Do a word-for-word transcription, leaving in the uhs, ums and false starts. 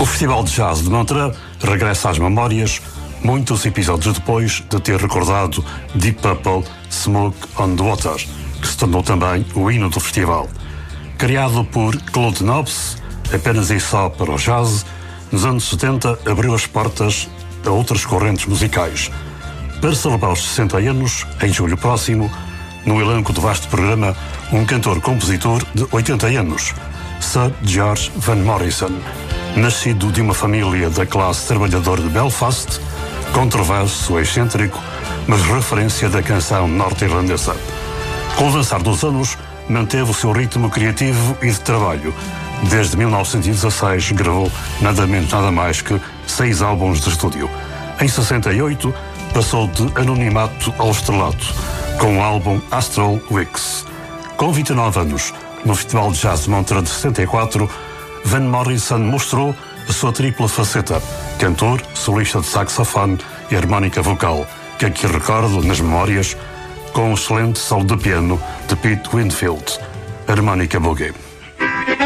O Festival de Jazz de Montreux regressa às memórias muitos episódios depois de ter recordado Deep Purple Smoke on the Water, que se tornou também o hino do festival. Criado por Claude Nobs, apenas e só para o jazz, nos anos setenta abriu as portas a outras correntes musicais. Para celebrar os sessenta anos, em julho próximo, no elenco do vasto programa, um cantor-compositor de oitenta anos, Sir George Van Morrison, nascido de uma família da classe trabalhadora de Belfast, controverso, excêntrico, mas referência da canção norte-irlandesa. Com o avançar dos anos, manteve o seu ritmo criativo e de trabalho. Desde mil novecentos e dezasseis gravou nada menos nada mais que seis álbuns de estúdio. Em sessenta e oito, passou de anonimato ao estrelato, com o álbum Astral Weeks. Com vinte e nove anos, no Festival de Jazz de Montreux de sessenta e quatro, Van Morrison mostrou a sua tripla faceta, cantor, solista de saxofone e harmónica vocal, que aqui recordo nas memórias com o excelente solo de piano de Pete Windfield, Harmonica Boogie.